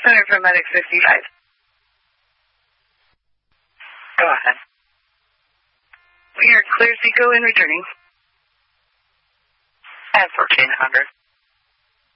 Center for Medic 55. Go ahead. We are clear Seco and returning. At 1400.